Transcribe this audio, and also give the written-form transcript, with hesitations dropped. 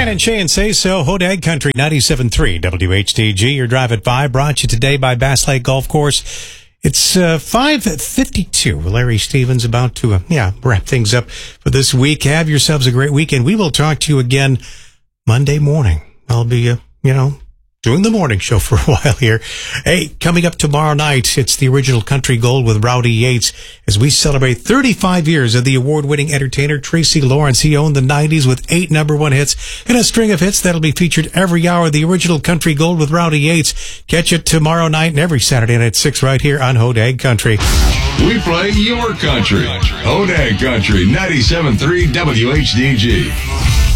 Stan and Shay and Say So, Hodag Country 97.3 WHDG. Your drive at 5 brought you today by Bass Lake Golf Course. It's 5:52. Larry Stevens about to wrap things up for this week. Have yourselves a great weekend. We will talk to you again Monday morning. I'll be, doing the morning show for a while here. Hey, coming up tomorrow night, it's the original Country Gold with Rowdy Yates as we celebrate 35 years of the award-winning entertainer Tracy Lawrence. He owned the 90s with 8 #1 hits and a string of hits that'll be featured every hour. The original Country Gold with Rowdy Yates. Catch it tomorrow night and every Saturday night at 6 right here on Hodag Country. We play your country. Hodag Country 97.3 WHDG.